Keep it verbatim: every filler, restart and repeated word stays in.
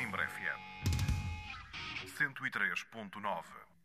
Coimbra F M cento e três ponto nove.